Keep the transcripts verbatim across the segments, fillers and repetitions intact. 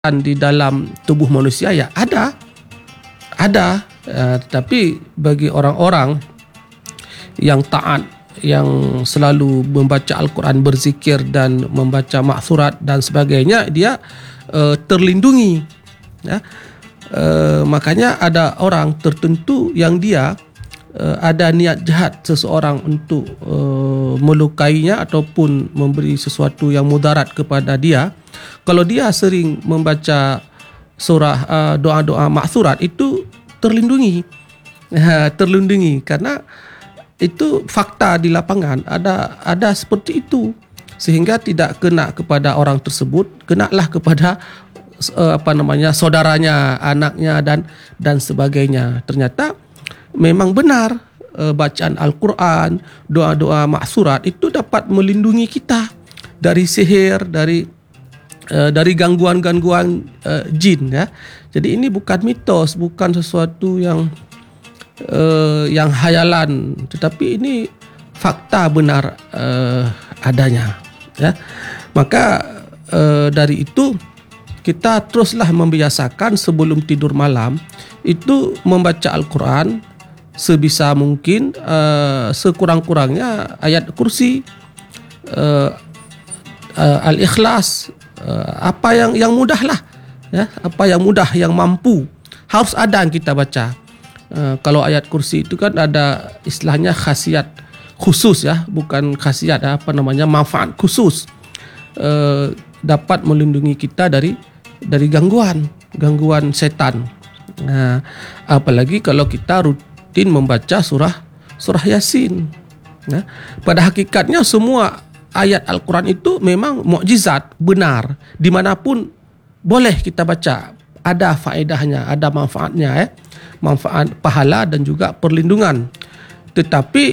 di dalam tubuh manusia ya ada ada uh, tetapi bagi orang-orang yang taat, yang selalu membaca Al-Quran, berzikir dan membaca maksurat dan sebagainya, dia uh, terlindungi ya. Uh, makanya ada orang tertentu yang dia uh, ada niat jahat seseorang untuk uh, melukainya ataupun memberi sesuatu yang mudarat kepada dia. Kalau dia sering membaca surah uh, doa-doa maksurat, itu terlindungi uh, terlindungi karena itu fakta di lapangan ada ada seperti itu, sehingga tidak kena kepada orang tersebut, kenalah kepada uh, apa namanya saudaranya, anaknya dan dan sebagainya. Ternyata memang benar uh, bacaan Al-Quran, doa-doa maksurat itu dapat melindungi kita dari sihir, dari Uh, dari gangguan-gangguan uh, jin ya. Jadi ini bukan mitos, bukan sesuatu yang uh, yang hayalan, tetapi ini fakta benar uh, adanya ya. Maka uh, dari itu kita teruslah membiasakan sebelum tidur malam itu membaca Al-Quran sebisa mungkin, uh, sekurang-kurangnya ayat kursi, uh, uh, Al-Ikhlas, Uh, apa yang yang mudah lah ya, apa yang mudah, yang mampu harus ada yang kita baca. Uh, kalau ayat kursi itu kan ada istilahnya khasiat khusus ya, bukan khasiat apa namanya manfaat khusus, uh, dapat melindungi kita dari dari gangguan gangguan setan. Nah, apalagi kalau kita rutin membaca surah surah Yasin. Ya. Pada hakikatnya semua ayat Al-Quran itu memang mukjizat, benar. Dimanapun boleh kita baca. Ada faedahnya, ada manfaatnya. Eh? Manfaat pahala dan juga perlindungan. Tetapi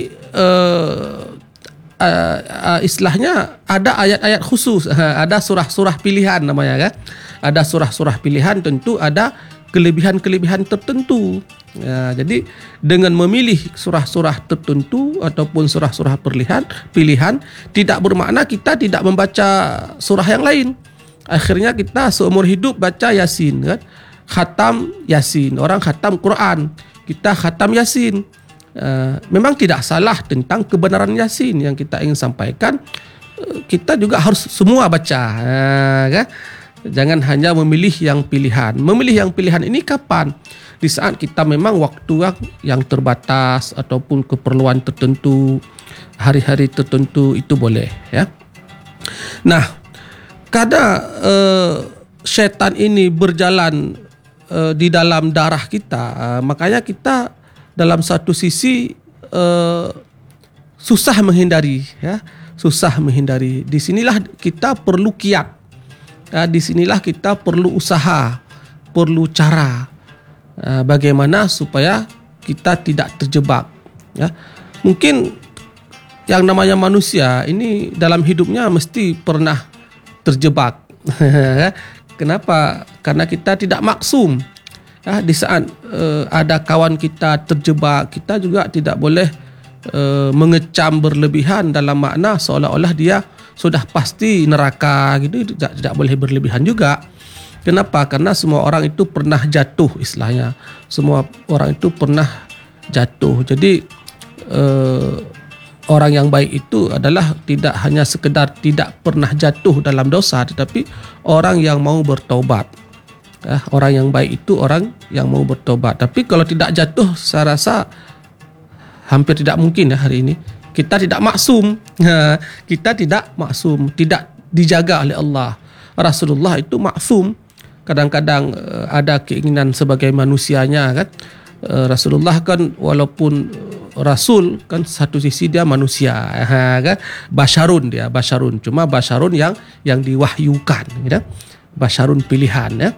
uh, uh, uh, istilahnya ada ayat-ayat khusus. Ada surah-surah pilihan namanya. Kan? Ada surah-surah pilihan, tentu ada kelebihan-kelebihan tertentu. Ya, jadi dengan memilih surah-surah tertentu ataupun surah-surah pilihan, pilihan tidak bermakna kita tidak membaca surah yang lain. Akhirnya kita seumur hidup baca Yasin kan? Khatam Yasin, orang khatam Quran, kita khatam Yasin. Uh, memang tidak salah tentang kebenaran Yasin, yang kita ingin sampaikan uh, kita juga harus semua baca uh, kan? Jangan hanya memilih yang pilihan. Memilih yang pilihan ini kapan? Di saat kita memang waktu yang terbatas ataupun keperluan tertentu, hari-hari tertentu, itu boleh ya. Nah, karena uh, syaitan ini berjalan uh, di dalam darah kita, uh, makanya kita dalam satu sisi uh, susah menghindari ya, susah menghindari. Di sinilah kita perlu kiat. Ya, di sinilah kita perlu usaha, perlu cara. Uh, bagaimana supaya kita tidak terjebak ya. Mungkin yang namanya manusia ini dalam hidupnya mesti pernah terjebak. Kenapa? Karena kita tidak maksum ya. Di saat uh, ada kawan kita terjebak, kita juga tidak boleh uh, mengecam berlebihan dalam makna seolah-olah dia sudah pasti neraka gitu. Tidak, tidak boleh berlebihan juga. Kenapa? Karena semua orang itu pernah jatuh, istilahnya. Semua orang itu pernah jatuh. Jadi eh, orang yang baik itu adalah tidak hanya sekedar tidak pernah jatuh dalam dosa, tetapi orang yang mau bertobat. Ya, orang yang baik itu orang yang mau bertobat. Tapi kalau tidak jatuh, saya rasa hampir tidak mungkin ya hari ini. Kita tidak maksum. Kita tidak maksum, tidak dijaga oleh Allah. Rasulullah itu maksum. Kadang-kadang uh, ada keinginan sebagai manusianya kan. Uh, Rasulullah kan walaupun uh, Rasul kan satu sisi dia manusia uh, kan. Basyarun dia, basyarun. Cuma basyarun yang yang diwahyukan gitu. Basyarun pilihan ya.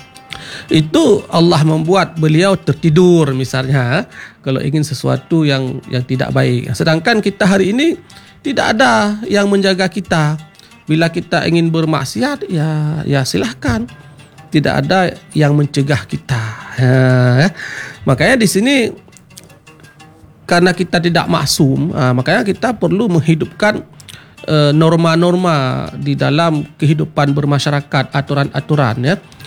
Itu Allah membuat beliau tertidur misalnya, kalau ingin sesuatu yang yang tidak baik. Sedangkan kita hari ini tidak ada yang menjaga kita. Bila kita ingin bermaksiat, ya ya silahkan. Tidak ada yang mencegah kita. Ya. Makanya di sini karena kita tidak maksum, makanya kita perlu menghidupkan uh, norma-norma di dalam kehidupan bermasyarakat, aturan-aturan ya.